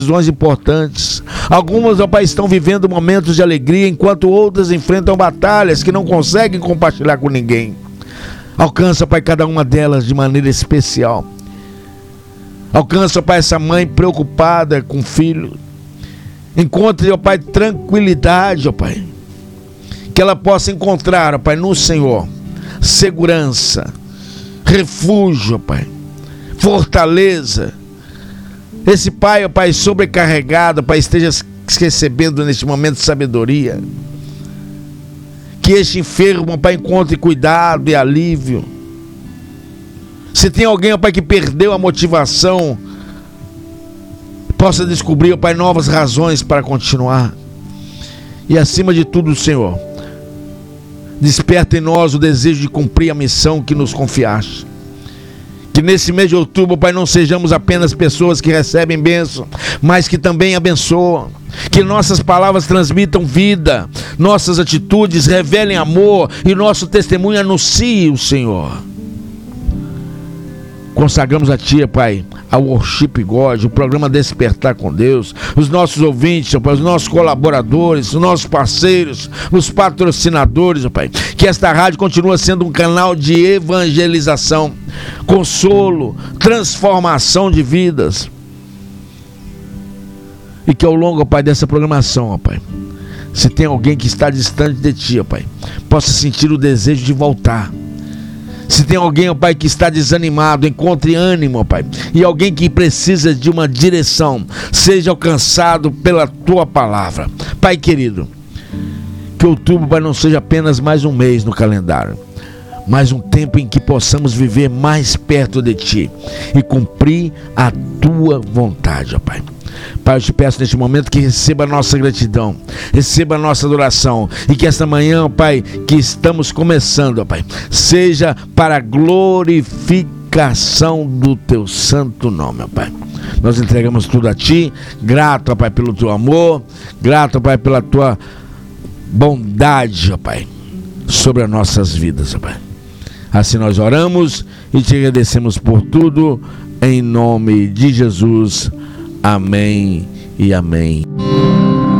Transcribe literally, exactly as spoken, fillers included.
decisões importantes. Algumas, ó Pai, estão vivendo momentos de alegria, enquanto outras enfrentam batalhas que não conseguem compartilhar com ninguém. Alcança, Pai, cada uma delas de maneira especial. Alcança, Pai, essa mãe preocupada com o filho. Encontre, ó Pai, tranquilidade, ó Pai. Que ela possa encontrar, ó Pai, no Senhor, segurança, refúgio, ó Pai, fortaleza. Esse pai, ó Pai, sobrecarregado, ó Pai, esteja recebendo neste momento sabedoria. Que este enfermo, ó Pai, encontre cuidado e alívio. Se tem alguém, ó Pai, que perdeu a motivação, possa descobrir, ó Pai, novas razões para continuar. E acima de tudo, Senhor, desperta em nós o desejo de cumprir a missão que nos confiaste. Que nesse mês de outubro, Pai, não sejamos apenas pessoas que recebem bênção, mas que também abençoam. Que nossas palavras transmitam vida, nossas atitudes revelem amor e nosso testemunho anuncie o Senhor. Consagramos a Ti, Pai, ao Worship God, o programa Despertar com Deus, os nossos ouvintes, Pai, os nossos colaboradores, os nossos parceiros, os patrocinadores, Pai. Que esta rádio continue sendo um canal de evangelização, consolo, transformação de vidas. E que ao longo, Pai, dessa programação, Pai, se tem alguém que está distante de Ti, Pai, possa sentir o desejo de voltar. Se tem alguém, ó Pai, que está desanimado, encontre ânimo, ó Pai. E alguém que precisa de uma direção, seja alcançado pela Tua palavra. Pai querido, que outubro, Pai, não seja apenas mais um mês no calendário, mas um tempo em que possamos viver mais perto de Ti e cumprir a Tua vontade, ó Pai. Pai, eu te peço neste momento que receba a nossa gratidão, receba a nossa adoração, e que esta manhã, ó Pai, que estamos começando, ó Pai, seja para a glorificação do Teu santo nome, ó Pai. Nós entregamos tudo a Ti, grato, ó Pai, pelo Teu amor, grato, ó Pai, pela Tua bondade, ó Pai, sobre as nossas vidas, ó Pai. Assim nós oramos e Te agradecemos por tudo, em nome de Jesus. Amém e amém.